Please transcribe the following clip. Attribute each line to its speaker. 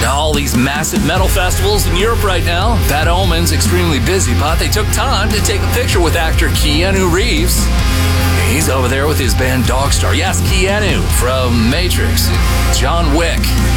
Speaker 1: All these massive metal festivals in Europe right now. Bad Omen's extremely busy, but they took time to take a picture with actor Keanu Reeves. He's over there with his band Dogstar. Yes, Keanu from Matrix, John Wick.